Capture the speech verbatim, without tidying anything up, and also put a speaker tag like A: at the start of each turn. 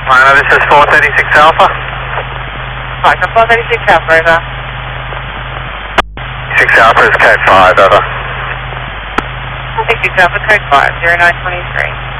A: Lino, this is four thirty-six Alpha.
B: Right, four thirty-six Alpha, over.
A: six Alpha is code five, over.
B: six Alpha, code five, zero nine twenty-three.